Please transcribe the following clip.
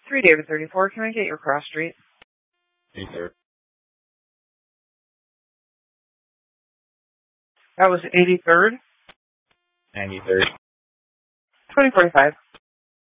3 David 34. Can I get your cross street? Yes, sir. That was 83rd. 93rd. 2045.